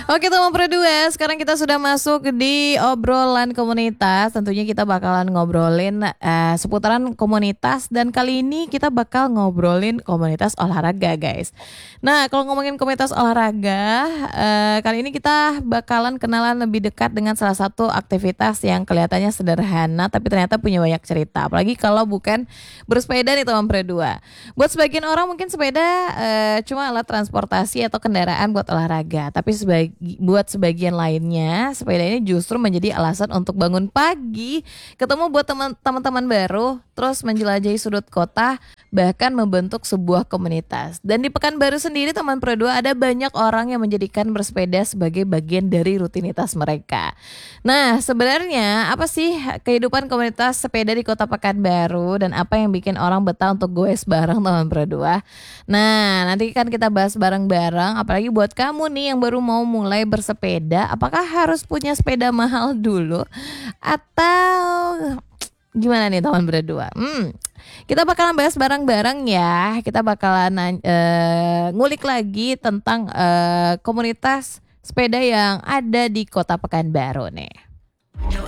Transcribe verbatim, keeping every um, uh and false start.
Oke teman berdua, sekarang kita sudah masuk di obrolan komunitas. Tentunya kita bakalan ngobrolin eh, seputaran komunitas. Dan kali ini kita bakal ngobrolin komunitas olahraga guys. Nah kalau ngomongin komunitas olahraga, eh, kali ini kita bakalan kenalan lebih dekat dengan salah satu aktivitas yang kelihatannya sederhana tapi ternyata punya banyak cerita. Apalagi kalau bukan bersepeda nih teman berdua. Buat sebagian orang mungkin sepeda eh, cuma alat transportasi atau kendaraan buat olahraga. Tapi sebagi, buat sebagian lainnya sepeda ini justru menjadi alasan untuk bangun pagi, ketemu buat teman- teman-teman baru, terus menjelajahi sudut kota, bahkan membentuk sebuah komunitas. Dan di Pekanbaru sendiri teman berdua ada banyak orang yang menjadikan bersepeda sebagai bagian dari rutinitas mereka. Nah sebenarnya apa sih kehidupan komunitas sepeda di kota Pekanbaru dan apa yang bikin orang betah untuk goes bareng teman berdua? Nah nanti kan kita bahas bareng-bareng. Apalagi buat kamu nih yang baru mau mulai bersepeda, apakah harus punya sepeda mahal dulu atau gimana nih teman berdua? Hmm, kita bakalan bahas bareng-bareng ya. Kita bakalan uh, ngulik lagi tentang uh, komunitas sepeda yang ada di kota Pekanbaru nih.